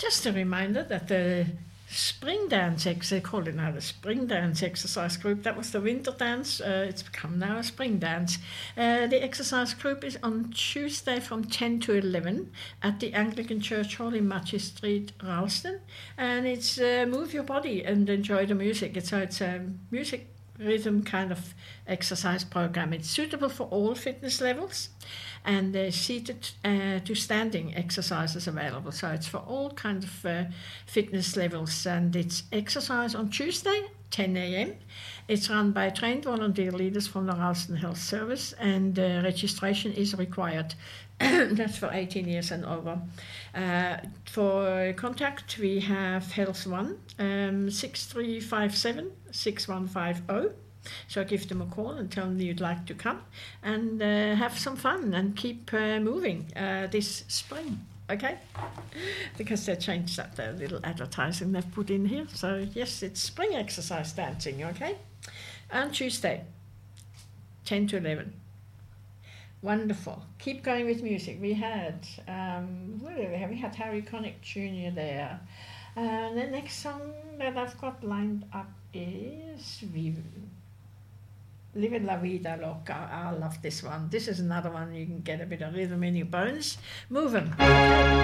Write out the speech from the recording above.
Just a reminder that the spring dance, they call it now the spring dance exercise group. That was the winter dance. It's become now a spring dance. The exercise group is on Tuesday from 10 to 11 at the Anglican Church Hall in Matthew Street, Ralston. And it's move your body and enjoy the music. It's a music rhythm kind of exercise program. It's suitable for all fitness levels, and there's seated to standing exercises available. So it's for all kinds of fitness levels, and it's exercise on Tuesday, 10 a.m. It's run by trained volunteer leaders from the Ralston Health Service, and registration is required. That's for 18 years and over. For contact, we have Health One, 6357 6150. So give them a call and tell them you'd like to come and have some fun and keep moving this spring. Okay? Because they changed up their little advertising they've put in here. So yes, it's spring exercise dancing, okay? On Tuesday, 10 to 11. Wonderful. Keep going with music. We had, what did we have? We had Harry Connick Jr. there. The next song that I've got lined up is Live La Vida Loca. I love this one. This is another one you can get a bit of rhythm in your bones. Move 'em.